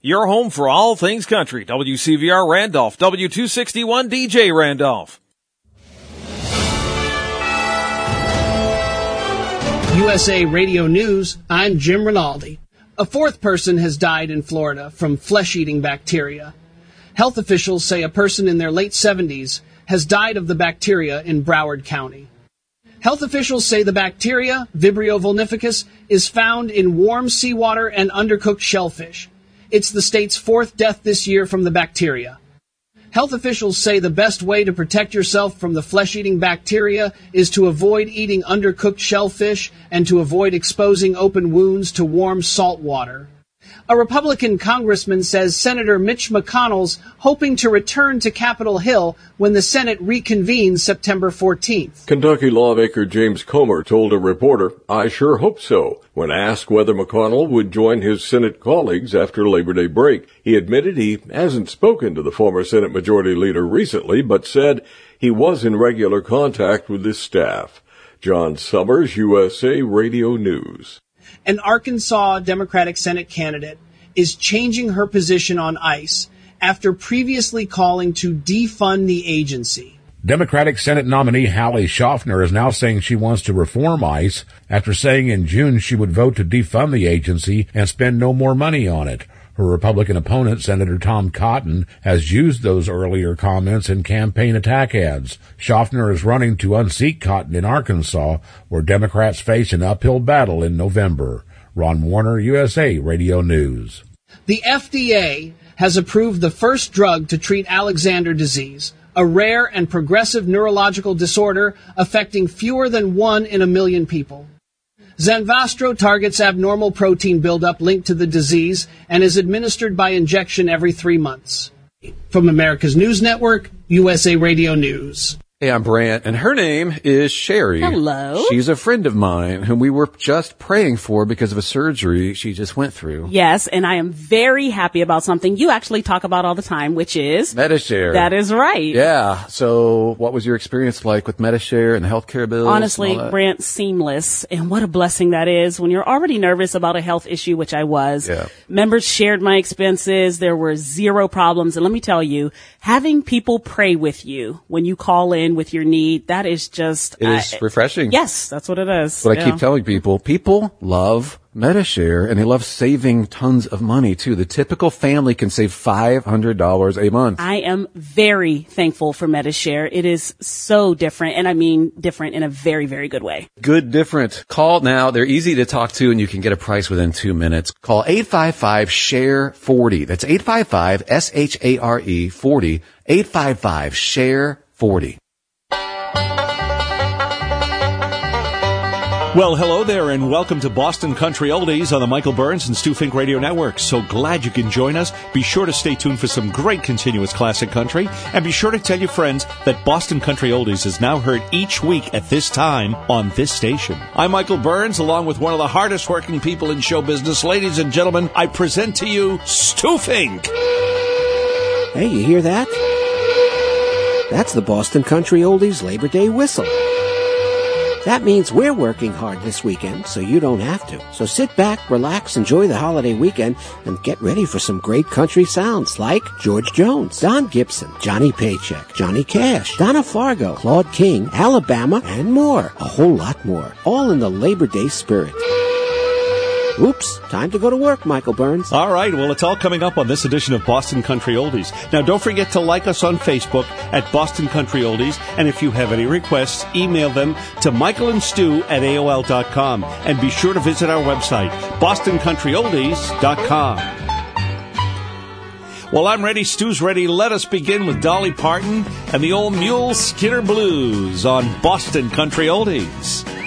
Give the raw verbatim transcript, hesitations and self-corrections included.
Your home for all things country. W C V R Randolph, W two sixty-one D J Randolph. U S A Radio News, I'm Jim Rinaldi. A fourth person has died in Florida from flesh-eating bacteria. Health officials say a person in their late seventies has died of the bacteria in Broward County. Health officials say the bacteria, Vibrio vulnificus, is found in warm seawater and undercooked shellfish. It's the state's fourth death this year from the bacteria. Health officials say the best way to protect yourself from the flesh-eating bacteria is to avoid eating undercooked shellfish and to avoid exposing open wounds to warm salt water. A Republican congressman says Senator Mitch McConnell's hoping to return to Capitol Hill when the Senate reconvenes September fourteenth. Kentucky lawmaker James Comer told a reporter, "I sure hope so," when asked whether McConnell would join his Senate colleagues after Labor Day break. He admitted he hasn't spoken to the former Senate Majority Leader recently, but said he was in regular contact with his staff. John Summers, U S A Radio News. An Arkansas Democratic Senate candidate is changing her position on ICE after previously calling to defund the agency. Democratic Senate nominee Hallie Schaffner is now saying she wants to reform ICE after saying in June she would vote to defund the agency and spend no more money on it. Her Republican opponent, Senator Tom Cotton, has used those earlier comments in campaign attack ads. Schaffner is running to unseat Cotton in Arkansas, where Democrats face an uphill battle in November. Ron Warner, U S A Radio News. The F D A has approved the first drug to treat Alexander disease, a rare and progressive neurological disorder affecting fewer than one in a million people. Zanvastro targets abnormal protein buildup linked to the disease and is administered by injection every three months. From America's News Network, U S A Radio News. Hey, I'm Brant, and her name is Sherry. Hello. She's a friend of mine whom we were just praying for because of a surgery she just went through. Yes, and I am very happy about something you actually talk about all the time, which is Medi-Share. That is right. Yeah. So what was your experience like with Medi-Share and the healthcare bills? Honestly, Brant, seamless. And what a blessing that is when you're already nervous about a health issue, which I was. Yeah. Members shared my expenses. There were zero problems. And let me tell you, having people pray with you when you call in with your need, that is just... It is I, refreshing. Yes, that's what it is. But yeah. I keep telling people, people love Medi-Share, and they love saving tons of money, too. The typical family can save five hundred dollars a month. I am very thankful for Medi-Share. It is so different, and I mean different in a very, very good way. Good different. Call now. They're easy to talk to, and you can get a price within two minutes. Call eight five five, S H A R E, forty. That's eight five five, S H A R E, forty. eight five five, S H A R E, forty. Well, hello there, and welcome to Boston Country Oldies on the Michael Burns and Stu Fink Radio Network. So glad you can join us. Be sure to stay tuned for some great continuous classic country, and be sure to tell your friends that Boston Country Oldies is now heard each week at this time on this station. I'm Michael Burns, along with one of the hardest working people in show business. Ladies and gentlemen, I present to you Stu Fink. Hey, you hear that? That's the Boston Country Oldies Labor Day whistle. That means we're working hard this weekend, so you don't have to. So sit back, relax, enjoy the holiday weekend, and get ready for some great country sounds like George Jones, Don Gibson, Johnny Paycheck, Johnny Cash, Donna Fargo, Claude King, Alabama, and more. A whole lot more. All in the Labor Day spirit. Oops, time to go to work, Michael Burns. All right, well, it's all coming up on this edition of Boston Country Oldies. Now, don't forget to like us on Facebook at Boston Country Oldies, and if you have any requests, email them to Michael and Stu at A O L dot com, and be sure to visit our website, Boston Country Oldies dot com. Well, I'm ready, Stu's ready. Let us begin with Dolly Parton and the Old Mule Skinner Blues on Boston Country Oldies.